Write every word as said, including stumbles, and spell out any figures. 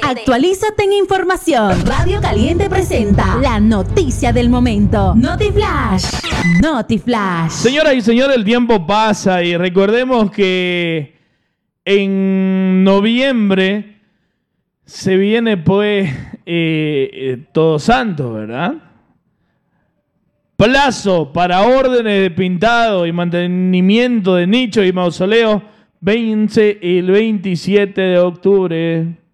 Actualízate en información. Radio Caliente presenta la noticia del momento. Notiflash. Notiflash. Señoras y señores, el tiempo pasa y recordemos que en noviembre se viene pues eh, eh, Todos Santos, ¿verdad? Plazo para órdenes de pintado y mantenimiento de nichos y mausoleos vence el veintisiete de octubre.